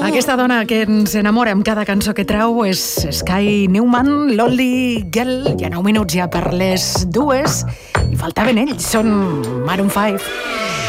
Aquesta dona que ens enamora amb cada cançó que treu és Sky Newman, Lonely Girl. Hi ha 9 minuts ja per les 2 i faltaven ells, són Maroon 5.